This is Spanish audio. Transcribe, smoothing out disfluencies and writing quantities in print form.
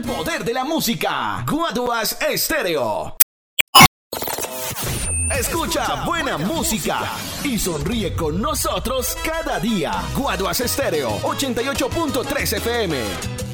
poder de la música. Guaduas Estéreo. Escucha buena música y sonríe con nosotros cada día. Guaduas Estéreo 88.3 FM.